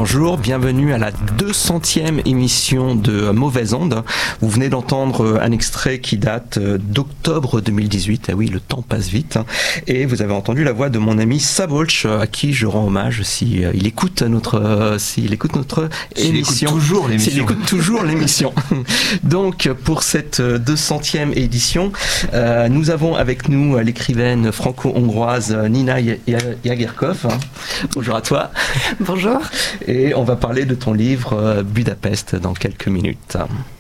bonjour, bienvenue à la 200e émission de Mauvaise Onde. Vous venez d'entendre un extrait qui date d'octobre 2018, ah oui, le temps passe vite, et vous avez entendu la voix de mon ami Sabolch, à qui je rends hommage s'il écoute notre émission. S'il écoute toujours l'émission. Donc, pour cette 200e édition, nous avons avec nous l'écrivaine franco-hongroise Nina Jagerkov. Bonjour à toi. Bonjour. Et on va parler de ton livre Budapest dans quelques minutes.